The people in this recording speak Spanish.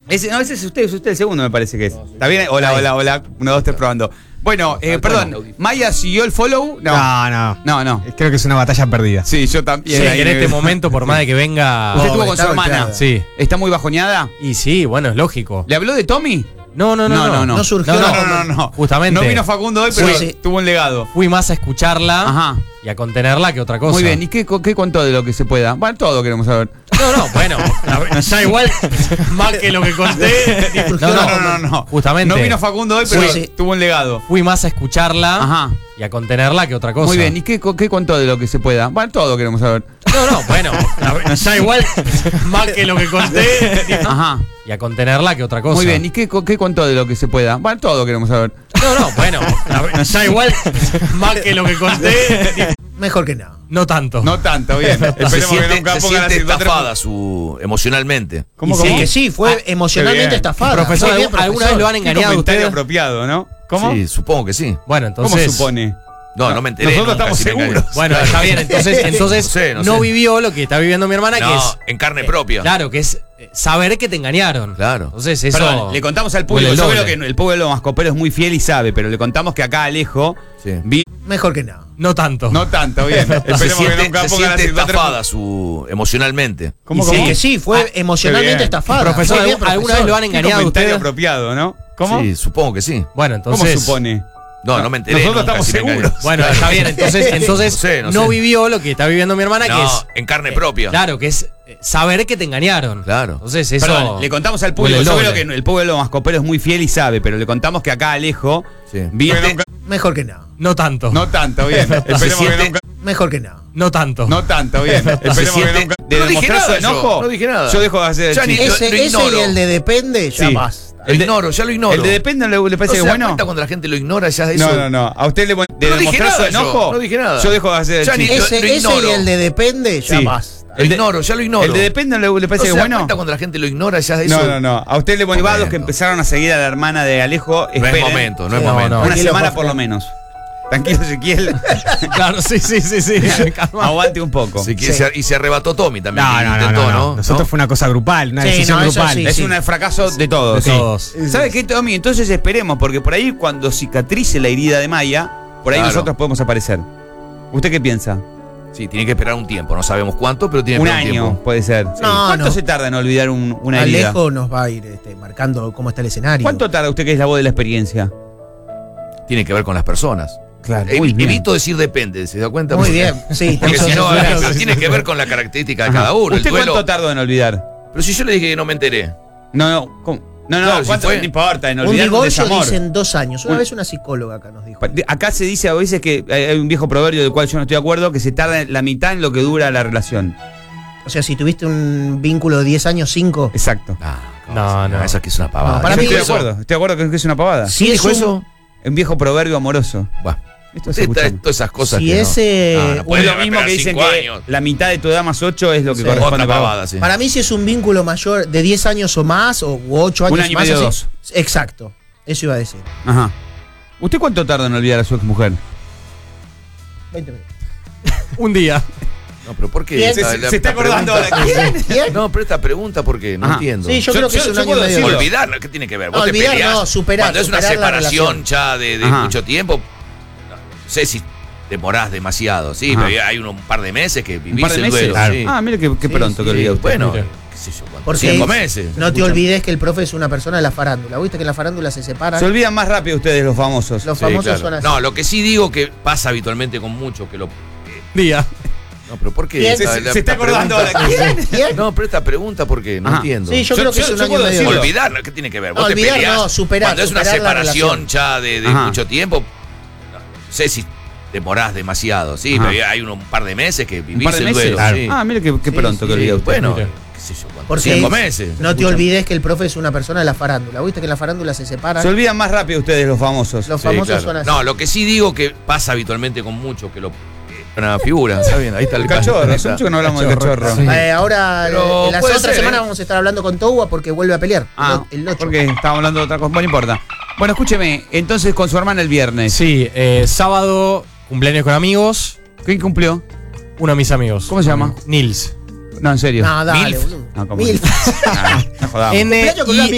Ese es usted el segundo, me parece que es. ¿Está bien? Hola. 1, 2, 3 probando. Bueno, perdón, ¿Maya siguió el follow? No. Creo que es una batalla perdida. Sí, yo también. Sí, que en este momento, por más de que venga. ¿Usted estuvo con su hermana? Sí. ¿Está muy bajoneada? Y sí, bueno, es lógico. ¿Le habló de Tommy? No. No surgió. No. Justamente. No vino Facundo hoy, pero Sí. tuvo un legado. Fui más a escucharla Ajá. y a contenerla que otra cosa. Muy bien, ¿y qué contó de lo que se pueda? Bueno, todo queremos saber. Bueno, ya igual, más que lo que conté. No. Justamente. No vino Facundo hoy, pero Sí. tuvo un legado. Fui más a escucharla Ajá. y a contenerla que otra cosa. Muy bien, ¿y qué contó de lo que se pueda? Bueno, todo queremos saber. Bueno, ya igual, más que lo que conté. Ajá. Y a contenerla que otra cosa. Muy bien, ¿y qué contó de lo que se pueda? Bueno, todo queremos saber. Bueno, ya igual, más que lo que conté. Mejor que no. No tanto. No tanto, bien. Esperemos que nunca se pongan siente así. estafada emocionalmente. ¿Cómo? Sí, que sí, fue emocionalmente qué bien. estafada. Profesor, Muy bien, ¿alguna vez lo han Qué engañado comentario ustedes? apropiado, ¿no? ¿Cómo? Sí, supongo que sí. Bueno, ¿Cómo entonces. supone? No me enteré. Nosotros nunca estamos si me seguros. engañó. Bueno, está bien, entonces No sé. no vivió lo que está viviendo mi hermana, que No, es. en carne propia. Claro, que es saber que te engañaron. Claro. Entonces eso. Perdón, le contamos al público. Huele Yo el creo doble. que el pueblo mascopero es muy fiel y sabe, pero le contamos que acá Alejo Sí. Mejor que no. No tanto. No tanto, bien. Se Esperemos que siente, nunca se pongan siente así. estafada emocionalmente. ¿Cómo? Sí, que sí, fue emocionalmente bien. estafada. Profesor, Muy bien, ¿alguna vez lo han Qué engañado comentario ustedes? apropiado, ¿no? ¿Cómo? Sí, supongo que sí. Bueno, ¿Cómo entonces. supone? No me enteré. Nosotros nunca estamos si me engañó. seguros. Bueno, está bien, entonces No sé. vivió lo que está viviendo mi hermana, que No, es. en carne propia. Claro, que es saber que te engañaron. Claro. Entonces eso. Perdón, le contamos al huele público. el Yo doble. creo que el pueblo mascopero es muy fiel y sabe, pero le contamos que acá Alejo. Sí. Mejor que no. No tanto. No tanto, bien. Esperemos que siente- nunca. Mejor que no. No tanto. No tanto, bien. Esperemos que siente- nunca. No dije demostrar su nada yo, enojo. no dije nada. Yo dejo de hacer el Ya ni- chiste. Lo Ese ignoro. y el de depende, ya Sí. basta. Lo ignoro, ya lo ignoro. ¿El de depende le parece ¿No que se es da bueno? cuenta cuando la gente lo ignora ya de eso? No. ¿A usted de No dije demostrar su nada yo, enojo? no dije nada. Yo dejo de hacer el Ya ni- chiste. Lo Ese y ignoro. el de depende, ya Sí. basta. Lo ignoro, ya lo ignoro. ¿El de depende le parece ¿No que se es da bueno? cuenta cuando la gente lo ignora ya de eso? No. A usted le motivados que empezaron a seguir a la hermana de Alejo. No es esperen. momento, no es Sí, momento. no. Una Tranquilo, semana por por lo favor. menos. Tranquilo, Ezequiel. Claro, sí. Calma. Aguante un poco. Sí, y se arrebató Tommy también. que No. intentó, ¿no? Nosotros fue una cosa grupal, una Sí, decisión no, eso grupal. sí. Es un fracaso de todos. De todos. ¿Sabe qué, Tommy? Entonces esperemos, porque por ahí cuando cicatrice la herida de Maya, por ahí Claro. nosotros podemos aparecer. ¿Usted qué piensa? Sí, tiene que esperar un tiempo. No sabemos cuánto, pero tiene que Un esperar un año, tiempo. puede ser. No, ¿Cuánto no. se tarda en olvidar una herida? Alejo nos va a ir marcando cómo está el escenario. ¿Cuánto tarda usted que es la voz de la experiencia? Tiene que ver con las personas. Claro, Evito decir depende, ¿se da cuenta? Muy bien, sí. Porque eso si es no, verdad. pero tiene que ver con la característica de cada uno. El ¿Usted duelo. cuánto tardó en olvidar? Pero si yo le dije que no me enteré. No, ¿cómo? No, Claro, si ¿cuánto? fue- No importa, en Un olvidar un divorcio desamor. dicen 2 años. Una Un- vez una psicóloga acá nos dijo. Acá se dice a veces que hay un viejo proverbio del cual yo no estoy de acuerdo, que se tarda la mitad en lo que dura la relación. O sea, si tuviste un vínculo de 10 años, 5. Exacto. No. Esa que es una pavada. No, para Yo mí estoy de eso- acuerdo. Estoy de acuerdo que es una pavada. Si ¿Quién es dijo un- eso? Un viejo proverbio amoroso. Bah. Esto se Usted trae escucha. todas esas cosas Si que no. ese- No, no Es puede lo mismo esperar que dicen 5 que años. la mitad de tu edad más 8 es lo que Sí. corresponde Otra para vos. pavada, sí. Para mí, si es un vínculo mayor de 10 años o más, o 8 años Un año y más. medio, así- Exacto. Eso iba a decir. Ajá. ¿Usted cuánto tarda en olvidar a su exmujer? 20 minutos. Un día. No, pero ¿por qué? ¿Quién? Se Esta está acordando pregunta- ahora. ¿Quién? No, pero esta pregunta, ¿por qué? No Ajá. entiendo. Sí, yo creo que es un año y puedo medio. decirlo. Olvidar, ¿qué tiene que ver? No, Vos te olvidar peleás. no, superar, Cuando es una superar la separación relación. ya de Ajá. mucho tiempo, no sé si demorás demasiado, sí, Ajá. pero hay un par de meses que ¿Un vivís par de el meses? duelo. Claro. Sí. Ah, mire qué Sí, pronto que Sí, olvidó usted. bueno, Mire. qué sé yo, ¿cuánto? Porque 5 meses. no te olvides que el profe es una persona de la farándula. ¿Viste que en la farándula se separan? Se olvidan más rápido ustedes, los famosos. Los Sí, famosos claro. son así. No, lo que sí digo que pasa habitualmente con mucho, que lo... Día. No, pero ¿por qué? ¿Quién? Se Esta- está acordando pregunta- ahora. ¿Quién? No, pero esta pregunta, ¿por qué? No Ajá. entiendo. Sí, yo creo que es un yo año y puedo medio. decirlo. Olvidar, ¿qué tiene que ver? Vos te Olvidar, peleás. no, superar, Cuando es una superar la separación relación. ya de Ajá. mucho tiempo, no sé si demorás demasiado, sí, Ajá. pero hay un par de meses que ¿Un vivís par de el meses? duelo. Claro. Sí. Ah, mire qué Sí, pronto que Sí, olvidó usted. bueno, Mire. qué sé yo, ¿cuánto? Porque 5 meses. no te olvides que el profe es una persona de la farándula. ¿Viste que en la farándula se separan? Se olvidan más rápido ustedes, los famosos. Los Sí, famosos claro. son así. No, lo que sí digo que pasa habitualmente con mucho, que lo... Una figura, está bien, ahí está el El cachorro, ahí hace está. mucho que no hablamos del cachorro. Sí. Ahora, Pero en las puede otras ser, semanas ¿eh? vamos a estar hablando con Toua porque vuelve a pelear. Ah, el 8. porque estábamos hablando de otra cosa. Bueno, no importa. Bueno, escúcheme, entonces con su hermana el viernes. Sí, sábado, cumpleaños con amigos. ¿Quién cumplió? Uno de mis amigos. ¿Cómo se llama? Nils. No, en serio. No, dale, Milf. boludo. No, ¿cómo? Milf. No jodamos. N Cumpleaños con una I